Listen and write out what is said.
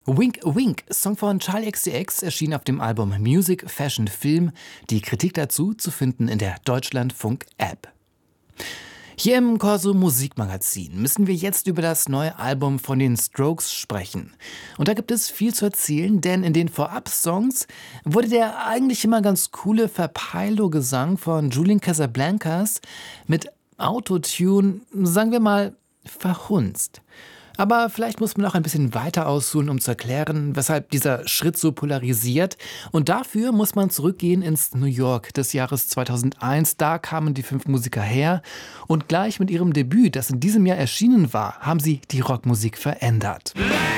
Wink Wink, Song von Charli XCX, erschien auf dem Album Music, Fashion, Film. Die Kritik dazu zu finden in der Deutschlandfunk-App. Hier im Corso Musikmagazin müssen wir jetzt über das neue Album von den Strokes sprechen. Und da gibt es viel zu erzählen, denn in den Vorab-Songs wurde der eigentlich immer ganz coole Verpeilo-Gesang von Julian Casablancas mit Autotune, sagen wir mal, verhunzt. Aber vielleicht muss man auch ein bisschen weiter ausholen, um zu erklären, weshalb dieser Schritt so polarisiert. Und dafür muss man zurückgehen ins New York des Jahres 2001. Da kamen die 5 Musiker her. Und gleich mit ihrem Debüt, das in diesem Jahr erschienen war, haben sie die Rockmusik verändert.